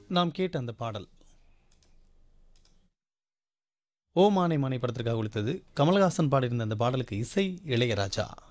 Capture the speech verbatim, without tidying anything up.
நாம் கேட்ட அந்த பாடல் ஓ மானை மானை படத்திற்காக ஒலித்தது. கமலஹாசன் பாடியிருந்த அந்த பாடலுக்கு இசை இளையராஜா.